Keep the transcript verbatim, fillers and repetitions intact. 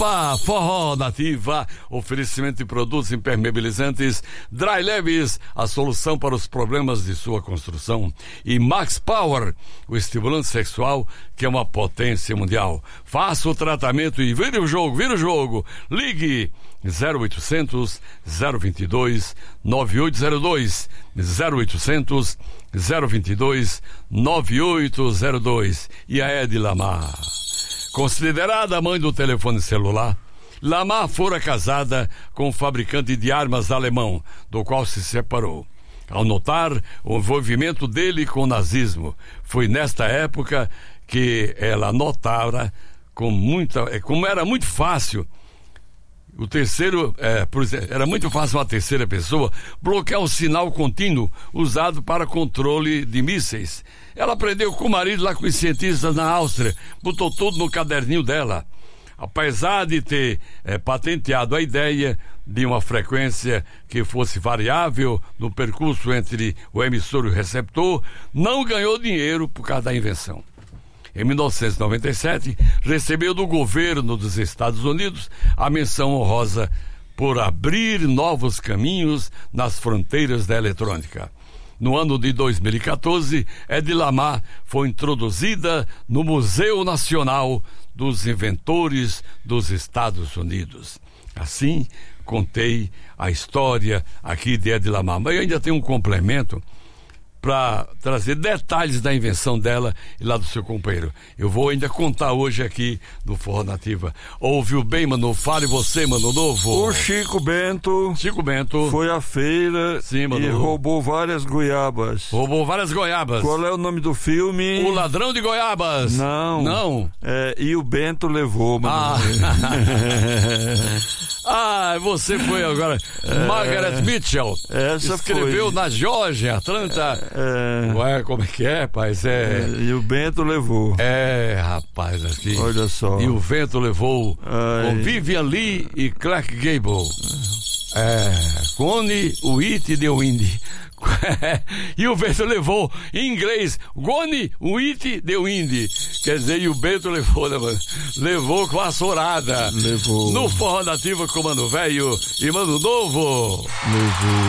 Opa, Forró Nativa, oferecimento de produtos impermeabilizantes Dry Leves, a solução para os problemas de sua construção. E Max Power, o estimulante sexual que é uma potência mundial. Faça o tratamento e vire o jogo, vire o jogo. Ligue zero oitocentos, zero vinte e dois, nove oito zero dois, zero oitocentos, zero vinte e dois, nove oito zero dois. E a Ed Lamar, considerada a mãe do telefone celular, Lamar fora casada com um fabricante de armas alemão, do qual se separou. Ao notar o envolvimento dele com o nazismo, foi nesta época que ela notara com muita, como era muito fácil o terceiro, é, por exemplo, era muito fácil uma terceira pessoa bloquear um sinal contínuo usado para controle de mísseis. Ela aprendeu com o marido lá com os cientistas na Áustria, botou tudo no caderninho dela. Apesar de ter é, patenteado a ideia de uma frequência que fosse variável no percurso entre o emissor e o receptor, não ganhou dinheiro por causa da invenção. Em mil novecentos e noventa e sete, recebeu do governo dos Estados Unidos a menção honrosa por abrir novos caminhos nas fronteiras da eletrônica. No ano de dois mil e quatorze, Ed Lamar foi introduzida no Museu Nacional dos Inventores dos Estados Unidos. Assim, contei a história aqui de Ed Lamar. Mas eu ainda tenho um complemento para trazer detalhes da invenção dela e lá do seu companheiro. Eu vou ainda contar hoje aqui no Forró Nativa. Ouviu bem, Manu? Fale você, Mano Novo. O Chico Bento Chico Bento foi à feira. Sim, Manu. E roubou várias goiabas. Roubou várias goiabas. Qual é o nome do filme? O Ladrão de Goiabas. Não. Não? É, e o Bento levou, Manu. Ah, ah você foi agora. É... Margaret Mitchell. Essa escreveu foi. na Geórgia, Atlanta. É... Ué, como é que é, rapaz? É... é... E o Bento levou. É, rapaz, aqui. Olha só. E o vento levou Ai. o Vivian Lee e Clark Gable. É, Gone With the Wind. E o vento levou, em inglês, Gone With the Wind. Quer dizer, e o vento levou, né, mano? Levou com a vassourada. Levou. No Forró Nativa com Mano Velho e Mano Novo. Levou.